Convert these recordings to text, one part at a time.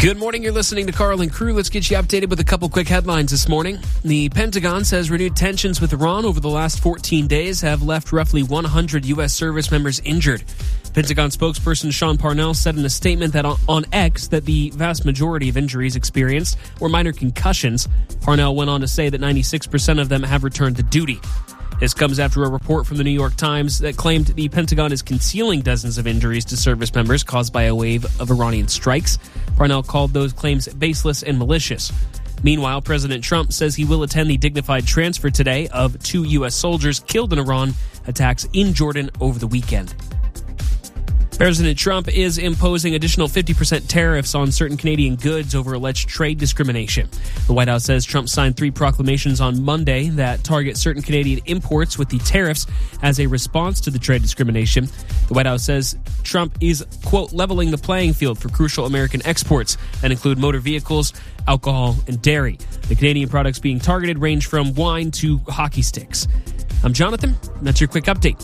Good morning. You're listening to Carl and Crew. Let's get you updated with a couple quick headlines this morning. The Pentagon says renewed tensions with Iran over the last 14 days have left roughly 100 U.S. service members injured. Pentagon spokesperson Sean Parnell said in a statement that on X that the vast majority of injuries experienced were minor concussions. Parnell went on to say that 96% of them have returned to duty. This comes after a report from the New York Times that claimed the Pentagon is concealing dozens of injuries to service members caused by a wave of Iranian strikes. Parnell called those claims baseless and malicious. Meanwhile, President Trump says he will attend the dignified transfer today of 2 U.S. soldiers killed in Iran attacks in Jordan over the weekend. President Trump is imposing additional 50% tariffs on certain Canadian goods over alleged trade discrimination. The White House says Trump signed 3 proclamations on Monday that target certain Canadian imports with the tariffs as a response to the trade discrimination. The White House says Trump is, quote, leveling the playing field for crucial American exports that include motor vehicles, alcohol, and dairy. The Canadian products being targeted range from wine to hockey sticks. I'm Jonathan, and that's your quick update.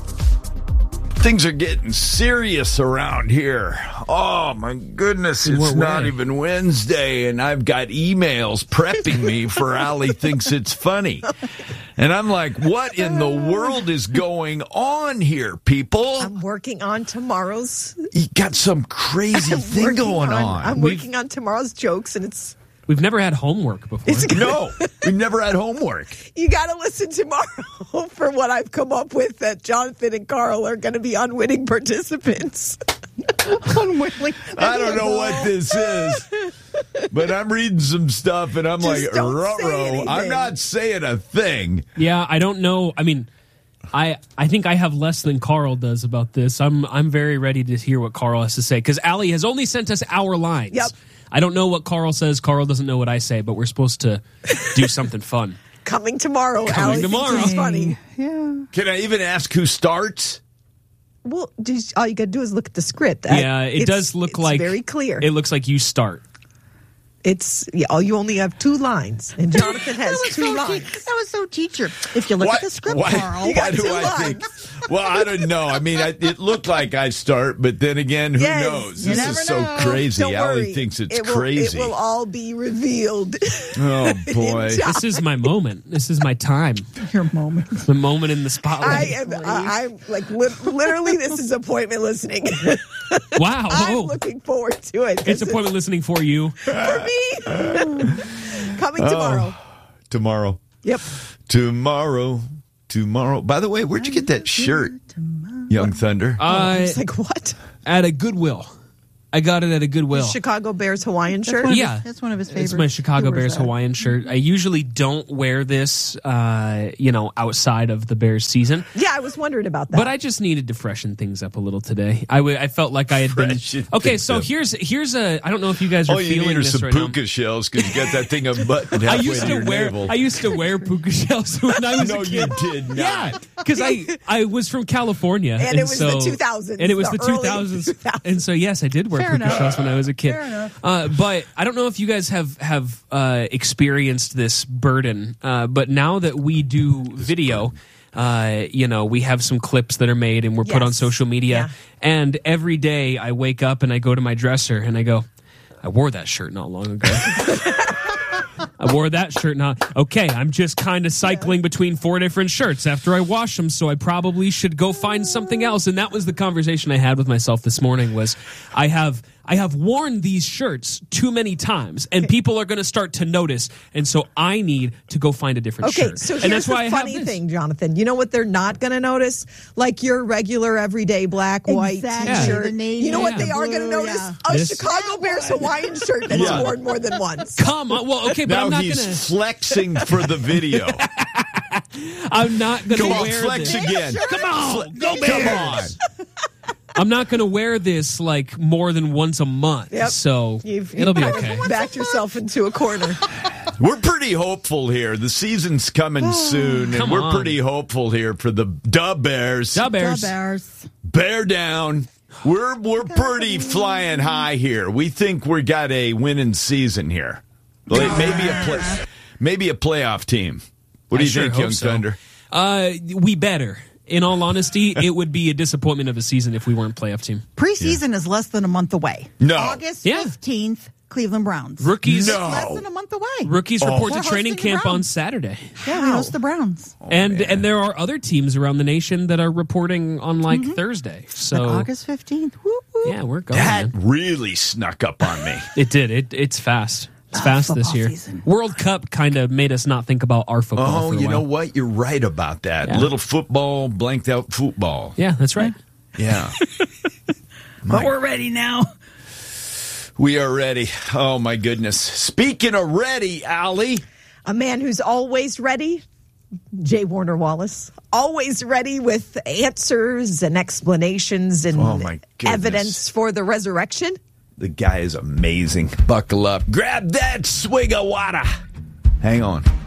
Things are getting serious around here. Oh, my goodness. It's not even Wednesday, and I've got emails prepping me for Allie Thinks It's Funny. And I'm like, what in the world is going on here, people? I'm working on tomorrow's. You got some crazy thing going on. I'm working on tomorrow's jokes, and it's... We've never had homework before. No, we've never had homework. You got to listen tomorrow for what I've come up with that Jonathan and Carl are going to be unwitting participants. Unwitting. I don't know what this is, but I'm reading some stuff and I'm Just like, don't say ruh-roh. I'm anything. not saying a thing. Yeah, I don't know. I mean, I think I have less than Carl does about this. I'm very ready to hear what Carl has to say because Allie has only sent us our lines. Yep. I don't know what Carl says. Carl doesn't know what I say, but we're supposed to do something fun. Coming tomorrow. Coming tomorrow. It's funny. Yeah. Can I even ask who starts? Well, all you got to do is look at the script. Yeah, it does look like... It's very clear. It looks like you start. You only have 2 lines, and Jonathan has 2 lines. That was so teacher. If you look at the script, Carl. You got Why do 2 I lines. think? Well, I don't know. I mean, it looked like I start, but then again, who Yes, knows? you This never is so know. crazy. Don't Allie worry. thinks it's It will crazy. It will all be revealed. Oh, boy. This is my moment. This is my time. Your moment. The moment in the spotlight. I'm like literally. This is appointment listening. Wow. I'm Oh, looking forward to it. it's appointment listening for you. for me. Coming tomorrow. Tomorrow. Yep. Tomorrow. By the way, where'd you get that shirt, Young Thunder? It's like what? At a Goodwill. I got it at a Goodwill. Chicago Bears Hawaiian shirt. Yeah. That's one of his favorites. It's my Chicago Who wears Bears that? Hawaiian shirt. I usually don't wear this, outside of the Bears season. Yeah, I was wondering about that. But I just needed to freshen things up a little today. I felt like I had Freshen been... Okay, things so up. here's a... I don't know if you guys are All you need feeling are this some right now. puka shells because you got that thing unbuttoned I halfway used to to your navel. wear. I used to wear puka shells when I was No, a kid. you did not. Yeah, because I was from California, And it was the 2000s, and it was the the early 2000s, and so yes, I did wear Fair puka enough. shells when I was a kid. Fair enough. But I don't know if you guys have experienced this burden. But now that we do video. We have some clips that are made and we're put on Yes. social media. Yeah. And every day I wake up and I go to my dresser and I go, I wore that shirt not long ago. I wore that shirt not. Okay, I'm just kind of cycling between 4 different shirts after I wash them, so I probably should go find something else. And that was the conversation I had with myself this morning was I have worn these shirts too many times, and people are going to start to notice, and so I need to go find a different Okay, shirt. so And here's that's why the I funny have this. thing, Jonathan. You know what they're not going to notice? Like your regular, everyday black, white Exactly. T-shirt. The navy, You know what the they are going to blue, notice? yeah. A This- Chicago Bears Hawaiian shirt that's Yeah. worn more than once. Come on, well, okay, but Now I'm not he's going to. flexing for the video. I'm not going to Come on, wear flex this. again. Come on, go Come Bears. on. I'm not going to wear this like more than once a month, Yep. so it'll be okay. Backed yourself into a corner. We're pretty hopeful here. The season's coming soon, and Come we're on. pretty hopeful here for the Dub Bears. Da Bears. The Bears. Bear down. We're pretty flying high here. We think we got a winning season here. Like maybe a playoff team. What do I you sure think, hope Young so. Thunder? We better. In all honesty, it would be a disappointment of a season if we weren't playoff team. Preseason is less than a month away. No. August Yeah. 15th. Cleveland Browns. Rookies. No. Less than a month away. Rookies report to We're training hosting the camp on Browns. Saturday. Yeah, we host the Browns. And there are other teams around the nation that are reporting on Thursday. So Like August 15th. Whoop, whoop. yeah, we're going. That man. really snuck up on me. It did. It's fast. It's fast this football year. season. World Cup kind of made us not think about our football. Oh, for a you while. know what? You're right about that. Yeah. Little football, blanked out football. Yeah, that's right. Yeah. But we're ready now. We are ready. Oh, my goodness. Speaking of ready, Allie. A man who's always ready, Jay Warner Wallace. Always ready with answers and explanations and Oh, my goodness. evidence for the resurrection. The guy is amazing. Buckle up. Grab that swig of water. Hang on.